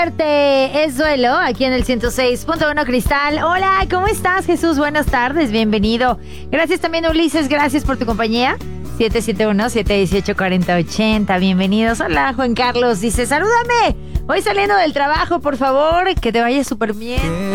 muerte es duelo, aquí en el 106.1 Cristal. Hola, ¿cómo estás, Jesús? Buenas tardes, bienvenido. Gracias también, Ulises, gracias por tu compañía. 771-718-4080, bienvenidos. Hola, Juan Carlos, dice, salúdame. Voy saliendo del trabajo, por favor, que te vaya súper bien.